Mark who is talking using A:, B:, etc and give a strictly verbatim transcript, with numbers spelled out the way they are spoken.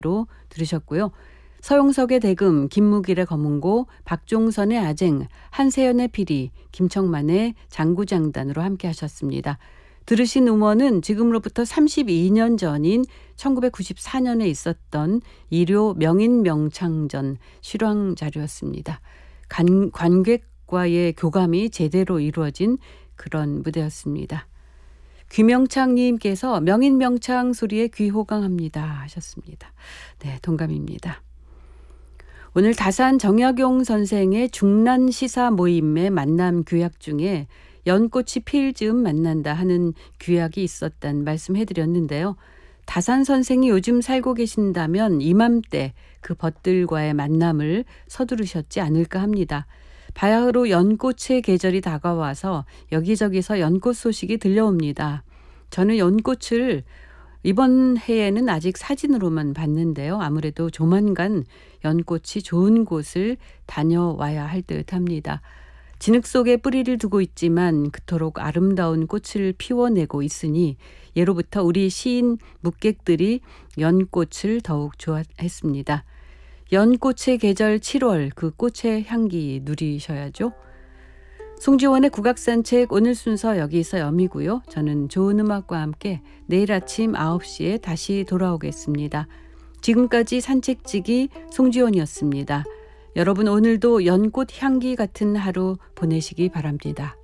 A: 들으셨고요. 서용석의 대금, 김무길의 검은고, 박종선의 아쟁, 한세연의 피리, 김청만의 장구장단으로 함께 하셨습니다. 들으신 음원은 지금으로부터 삼십이 년 전인 천구백구십사 년에 있었던 일요 명인명창전 실황 자료였습니다. 관, 관객과의 교감이 제대로 이루어진 그런 무대였습니다. 귀명창님께서 명인명창 소리에 귀호강합니다 하셨습니다. 네, 동감입니다. 오늘 다산 정약용 선생의 중란 시사 모임의 만남 규약 중에 연꽃이 필 즈음 만난다 하는 규약이 있었단 말씀해드렸는데요. 다산 선생이 요즘 살고 계신다면 이맘때 그 벗들과의 만남을 서두르셨지 않을까 합니다. 바야흐로 연꽃의 계절이 다가와서 여기저기서 연꽃 소식이 들려옵니다. 저는 연꽃을 이번 해에는 아직 사진으로만 봤는데요. 아무래도 조만간 연꽃이 좋은 곳을 다녀와야 할 듯합니다. 진흙 속에 뿌리를 두고 있지만 그토록 아름다운 꽃을 피워내고 있으니 예로부터 우리 시인 묵객들이 연꽃을 더욱 좋아했습니다. 연꽃의 계절 칠월, 그 꽃의 향기 누리셔야죠. 송지원의 국악산책 오늘 순서 여기서 여미고요. 저는 좋은 음악과 함께 내일 아침 아홉 시에 다시 돌아오겠습니다. 지금까지 산책지기 송지원이었습니다. 여러분 오늘도 연꽃 향기 같은 하루 보내시기 바랍니다.